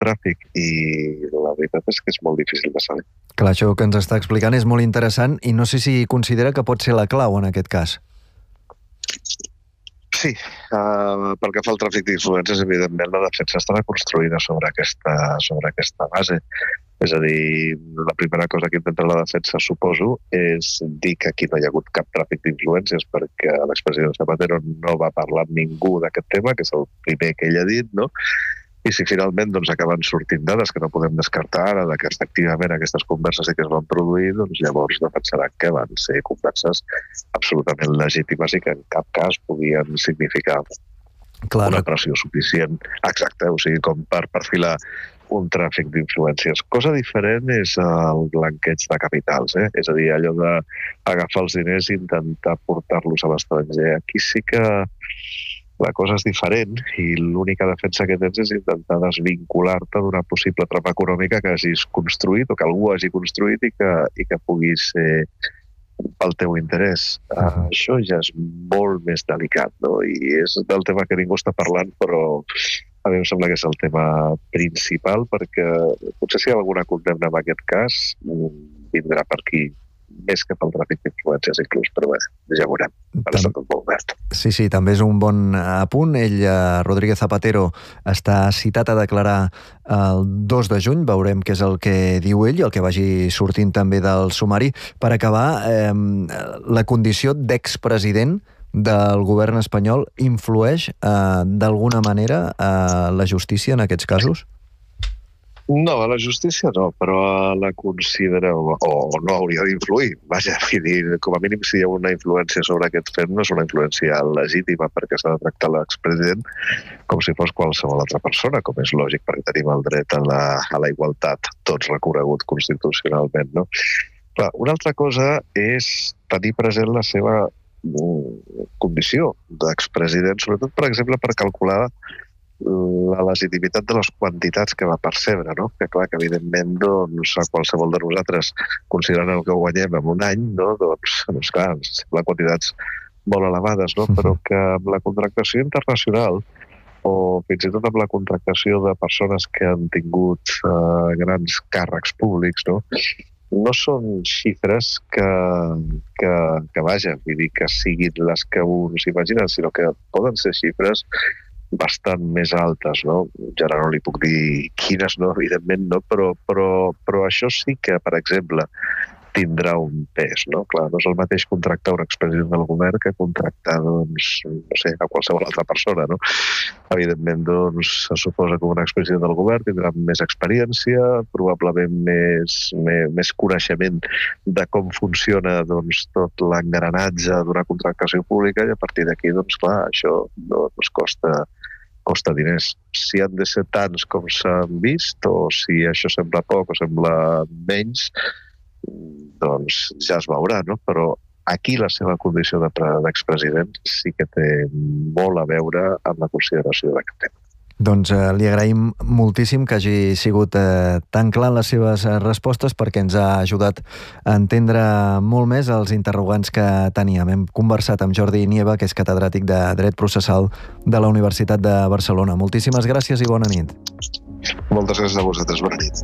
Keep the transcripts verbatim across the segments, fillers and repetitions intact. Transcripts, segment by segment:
tràfic i la veritat és que és molt difícil de saber. Clar, això que ens està explicant és molt interessant i no sé si considera que pot ser la clau en aquest cas. Sí, uh, pel que fa al tràfic d'influències, evidentment la defensa estarà construïda sobre aquesta, sobre aquesta base. És a dir, la primera cosa que intenta la defensa, suposo, és dir que aquí no hi ha hagut cap tràfic d'influències perquè l'expresident Zapatero no va parlar amb ningú d'aquest tema, que és el primer que ell ha dit, no? I si finalment doncs, acaben sortint dades que no podem descartar ara de que efectivament aquestes converses sí que es van produir, doncs llavors defensaran que van ser converses absolutament legítimes i que en cap cas podien significar Clar. una pressió suficient, exacte, o sigui, com per perfilar un tràfic d'influències. Cosa diferent és el blanqueig de capitals, eh? És a dir, allò d'agafar els diners i intentar portar-los a l'estranger. Aquí sí que la cosa és diferent i l'única defensa que tens és intentar desvincular-te d'una possible trama econòmica que hagis construït o que algú hagi construït i que, i que pugui ser pel teu interès. Uh, això ja és molt més delicat, no? I és del tema que ningú està parlant, però a mi em sembla que és el tema principal perquè potser si hi ha alguna condemna en aquest cas vindrà per aquí més que pel tràfic d'influències inclús, però bé, ja veurem. Ara està tot molt obert. Sí, sí, també és un bon apunt. Ell, Rodríguez Zapatero, està citat a declarar el dos de juny. Veurem què és el que diu ell i el que vagi sortint també del sumari. Per acabar, eh, la condició d'expresident del govern espanyol influeix eh, d'alguna manera a la justícia en aquests casos? No, a la justícia no, però la considera o, o no hauria d'influir. Vaja, dir, com a mínim si hi ha una influència sobre aquest fet, no és una influència legítima perquè s'ha de tractar l'expresident com si fos qualsevol altra persona, com és lògic perquè tenim el dret a la, a la igualtat, tots reconegut constitucionalment, no? Clar, una altra cosa és tenir present la seva condició d'expresident, sobretot, per exemple, per calcular la legitimitat de les quantitats que va percebre, no? Que clar, que evidentment doncs, a qualsevol de nosaltres, considerant el que guanyem en un any, no? doncs, doncs clar, ens semblen quantitats molt elevades, no? Però que amb la contractació internacional o fins i tot amb la contractació de persones que han tingut eh, grans càrrecs públics, no? No són xifres que, que, que vaja, vull dir que siguin les que un s'imagina, sinó que poden ser xifres bastant més altes, no? Ja ara no li puc dir quines, no? Evidentment no, però, però, però això sí que, per exemple, tindrà un pes, no? Clar, no és el mateix contractar un expresident del govern que contractar, doncs, no sé, a qualsevol altra persona, no? Evidentment, doncs, se suposa que un expresident del govern tindrà més experiència, probablement més, més, més coneixement de com funciona, doncs, tot l'engranatge d'una contractació pública i a partir d'aquí, doncs, clar, això doncs, costa, costa diners. Si han de ser tants com s'han vist o si això sembla poc o sembla menys, doncs ja es veurà, no? Però aquí la seva condició d'expresident sí que té molt a veure amb la consideració d'aquest tema. Doncs eh, li agraïm moltíssim que hagi sigut eh, tan clar en les seves eh, respostes perquè ens ha ajudat a entendre molt més els interrogants que teníem. Hem conversat amb Jordi Nieva, que és catedràtic de Dret Processal de la Universitat de Barcelona. Moltíssimes gràcies i bona nit. Moltes gràcies a vosaltres. Bona nit.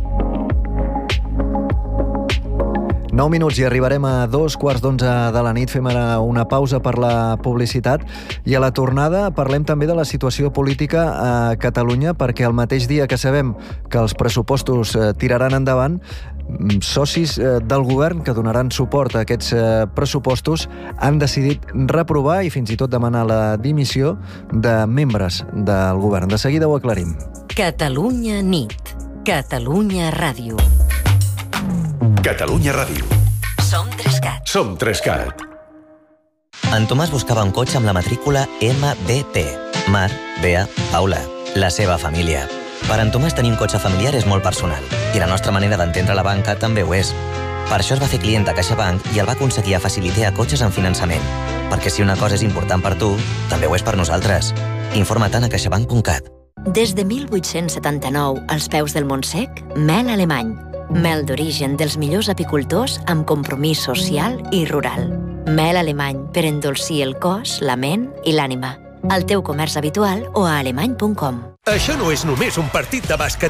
nou minuts i arribarem a dos quarts d'onze de la nit. Fem ara una pausa per la publicitat i a la tornada parlem també de la situació política a Catalunya perquè el mateix dia que sabem que els pressupostos tiraran endavant, socis del govern que donaran suport a aquests pressupostos han decidit reprovar i fins i tot demanar la dimissió de membres del govern. De seguida ho aclarim. Catalunya nit. Catalunya Ràdio. Catalunya Ràdio. Som Trescat. Som Trescat. En Tomàs buscava un cotxe amb la matrícula M B P. Mar, Bea, Paula. La seva família. Per en Tomàs tenir un cotxe familiar és molt personal i la nostra manera d'entendre la banca també ho és. Per això es va fer client de CaixaBank i el va aconseguir a Faciliter a cotxes en finançament. Perquè si una cosa és important per tu, també ho és per nosaltres. Informa't a caixabank punt cat. Des de mil vuit-cents setanta-nou, als peus del Montsec, mel alemany. Mel d'origen dels millors apicultors amb compromís social i rural. Mel alemany per endolcir el cos, la ment i l'ànima. Al teu comerç habitual o a alemany punt com. Això no és només un partit de bàsquet.